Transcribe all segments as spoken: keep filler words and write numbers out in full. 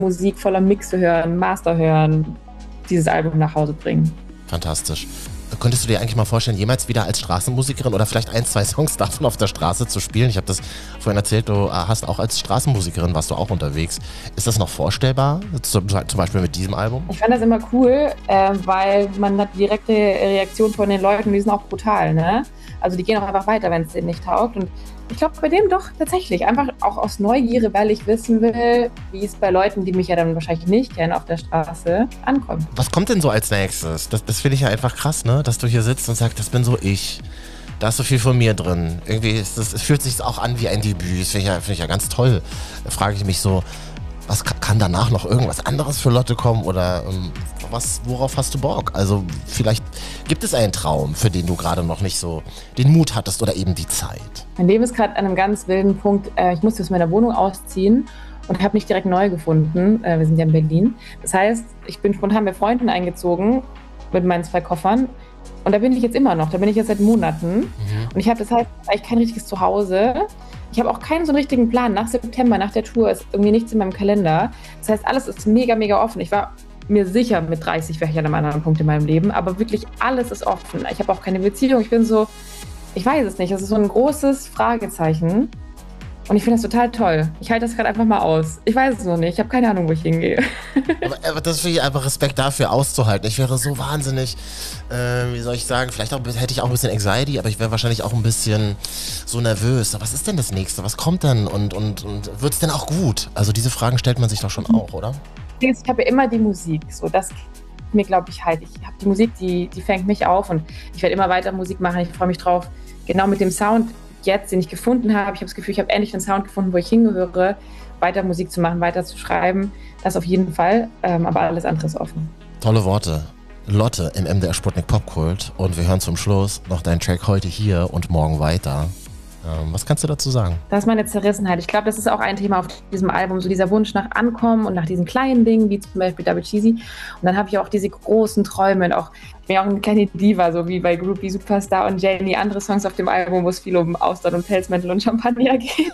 Musik, voller Mixe hören, Master hören, dieses Album nach Hause bringen. Fantastisch. Könntest du dir eigentlich mal vorstellen, jemals wieder als Straßenmusikerin oder vielleicht ein, zwei Songs davon auf der Straße zu spielen? Ich habe das vorhin erzählt, du hast auch als Straßenmusikerin, warst du auch unterwegs. Ist das noch vorstellbar, zum, zum Beispiel mit diesem Album? Ich fand das immer cool, äh, weil man hat direkte Reaktion von den Leuten, die sind auch brutal, ne? Also die gehen auch einfach weiter, wenn es denen nicht taugt. Und ich glaube bei dem doch tatsächlich, einfach auch aus Neugierde, weil ich wissen will, wie es bei Leuten, die mich ja dann wahrscheinlich nicht kennen, auf der Straße ankommt. Was kommt denn so als nächstes? Das, das finde ich ja einfach krass, ne? Dass du hier sitzt und sagst, das bin so ich. Da ist so viel von mir drin. Irgendwie ist das, es fühlt sich auch an wie ein Debüt. Das finde ich, ja, find ich ja ganz toll. Da frage ich mich so, was kann danach noch irgendwas anderes für Lotte kommen oder ähm, was, worauf hast du Bock? Also vielleicht gibt es einen Traum, für den du gerade noch nicht so den Mut hattest oder eben die Zeit. Mein Leben ist gerade an einem ganz wilden Punkt. Ich musste aus meiner Wohnung ausziehen und habe nicht direkt neu gefunden. Wir sind ja in Berlin. Das heißt, ich bin spontan bei Freunden eingezogen mit meinen zwei Koffern. Und da bin ich jetzt immer noch. Da bin ich jetzt seit Monaten. Mhm. Und ich habe das heißt eigentlich kein richtiges Zuhause. Ich habe auch keinen so einen richtigen Plan. Nach September, nach der Tour ist irgendwie nichts in meinem Kalender. Das heißt, alles ist mega, mega offen. Ich war mir sicher, mit dreißig wäre ich an einem anderen Punkt in meinem Leben. Aber wirklich alles ist offen. Ich habe auch keine Beziehung. Ich bin so, ich weiß es nicht. Das ist so ein großes Fragezeichen. Und ich finde das total toll. Ich halte das gerade einfach mal aus. Ich weiß es noch nicht. Ich habe keine Ahnung, wo ich hingehe. Aber, aber das finde ich einfach Respekt dafür auszuhalten. Ich wäre so wahnsinnig, äh, wie soll ich sagen, vielleicht auch, hätte ich auch ein bisschen Anxiety, aber ich wäre wahrscheinlich auch ein bisschen so nervös. Was ist denn das Nächste? Was kommt denn? Und, und, und wird es denn auch gut? Also diese Fragen stellt man sich doch schon auch, oder? Ich habe ja immer die Musik. So, das mir, glaube ich, halt. Ich habe die Musik, die, die fängt mich auf und ich werde immer weiter Musik machen. Ich freue mich drauf, genau mit dem Sound jetzt, den ich gefunden habe. Ich habe das Gefühl, ich habe endlich einen Sound gefunden, wo ich hingehöre, weiter Musik zu machen, weiter zu schreiben. Das auf jeden Fall, ähm, aber alles andere ist offen. Tolle Worte. Lotte im M D R Sputnik Popkult und wir hören zum Schluss noch deinen Track Heute hier und morgen weiter. Ähm, was kannst du dazu sagen? Das ist meine Zerrissenheit. Ich glaube, das ist auch ein Thema auf diesem Album, so dieser Wunsch nach Ankommen und nach diesen kleinen Dingen, wie zum Beispiel Double Cheesy. Und dann habe ich auch diese großen Träume und auch, ich bin ja auch eine kleine Diva, so wie bei Groupie Superstar und Jenny, andere Songs auf dem Album, wo es viel um Austern und Pelzmäntel und Champagner geht.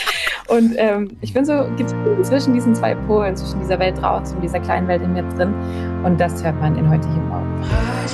Und ähm, ich bin so gezwungen zwischen diesen zwei Polen, zwischen dieser Welt draußen und dieser kleinen Welt in mir drin. Und das hört man in Heute hier morgen.